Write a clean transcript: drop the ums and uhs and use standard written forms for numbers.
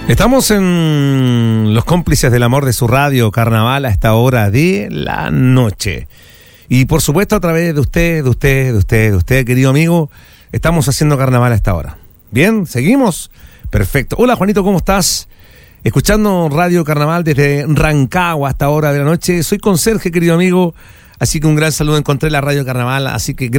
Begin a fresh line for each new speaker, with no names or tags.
Estamos en Los Cómplices del Amor de su radio, Carnaval a esta hora de la noche. Y por supuesto a través de usted, querido amigo, estamos haciendo Carnaval a esta hora. ¿Bien? ¿Seguimos? Perfecto. Hola Juanito, ¿cómo estás? Escuchando Radio Carnaval desde Rancagua a esta hora de la noche. Soy conserje, querido amigo, así que un gran saludo. Encontré la Radio Carnaval, así que